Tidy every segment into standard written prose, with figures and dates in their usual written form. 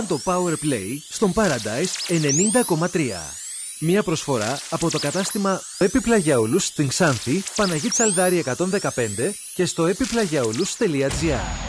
Το Power Play στον Paradise 90,3. Μία προσφορά από το κατάστημα Έπιπλα για όλους στην Ξάνθη, Παναγή Τσαλδάρη 115 και στο έπιπλαγιαόλους.gr.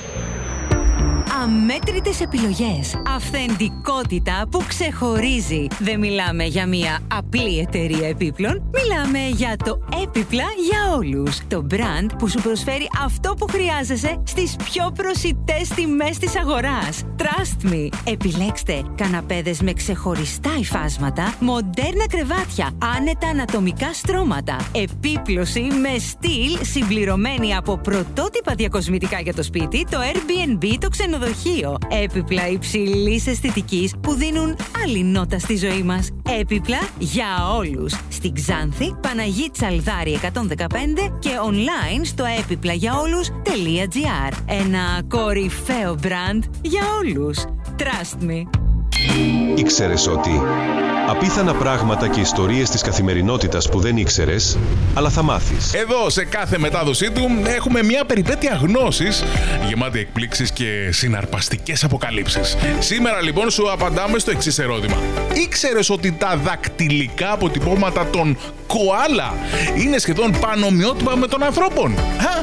Αμέτρητες επιλογές. Αυθεντικότητα που ξεχωρίζει. Δεν μιλάμε για μια απλή εταιρεία επίπλων. Μιλάμε για το Έπιπλα για όλους. Το brand που σου προσφέρει αυτό που χρειάζεσαι στις πιο προσιτές τιμές της αγοράς. Trust me. Επιλέξτε καναπέδες με ξεχωριστά υφάσματα, μοντέρνα κρεβάτια, άνετα ανατομικά στρώματα, επίπλωση με στυλ συμπληρωμένη από πρωτότυπα διακοσμητικά για το σπίτι, το Airbnb, το ξενοδοχείο. Έπιπλα υψηλής αισθητικής που δίνουν άλλη νότα στη ζωή μας. Έπιπλα για όλους. Στην Ξάνθη, Παναγή Τσαλδάρη 115 και online στο έπιπλαγιαόλους.gr. Ένα κορυφαίο brand για όλους. Trust me. Ήξερες ότι απίθανα πράγματα και ιστορίες της καθημερινότητας που δεν ήξερες, αλλά θα μάθεις. Εδώ σε κάθε μετάδοσή του έχουμε μια περιπέτεια γνώσης γεμάτη εκπλήξεις και συναρπαστικές αποκαλύψεις. Σήμερα λοιπόν σου απαντάμε στο εξής ερώτημα. Ήξερες ότι τα δακτυλικά αποτυπώματα των κοάλα είναι σχεδόν πανομοιότυπα με των ανθρώπων?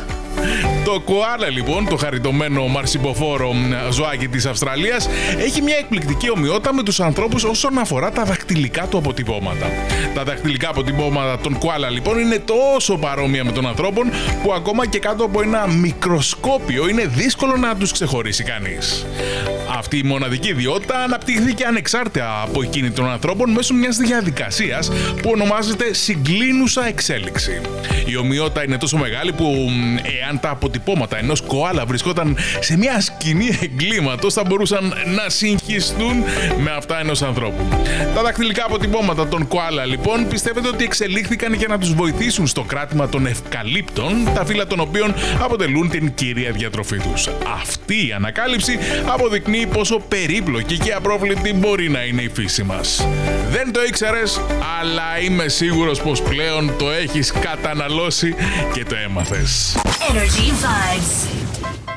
Το κοάλα λοιπόν, το χαριτωμένο μαρσιποφόρο ζωάκι της Αυστραλίας, έχει μια εκπληκτική ομοιότητα με τους ανθρώπους όσον αφορά τα δακτυλικά του αποτυπώματα. Τα δακτυλικά αποτυπώματα των κοάλα λοιπόν είναι τόσο παρόμοια με των ανθρώπων που ακόμα και κάτω από ένα μικροσκόπιο είναι δύσκολο να τους ξεχωρίσει κανείς. Αυτή η μοναδική ιδιότητα αναπτύχθηκε ανεξάρτητα από εκείνη των ανθρώπων μέσω μιας διαδικασίας που ονομάζεται συγκλίνουσα εξέλιξη. Η ομοιότητα είναι τόσο μεγάλη που εάν τα αποτυπώματα ενός κοάλα βρισκόταν σε μια σκηνή εγκλήματος θα μπορούσαν να συγχυστούν με αυτά ενός ανθρώπου. Τα δακτυλικά αποτυπώματα των κοάλα λοιπόν πιστεύετε ότι εξελίχθηκαν για να τους βοηθήσουν στο κράτημα των ευκαλύπτων, τα φύλλα των οποίων αποτελούν την κύρια διατροφή τους. Αυτή η ανακάλυψη αποδεικνύει πόσο περίπλοκη και απρόβλεπτη μπορεί να είναι η φύση μας. Δεν το ήξερες, αλλά είμαι σίγουρος πως πλέον το έχεις καταναλώσει και το έμαθες. Energy Vibes.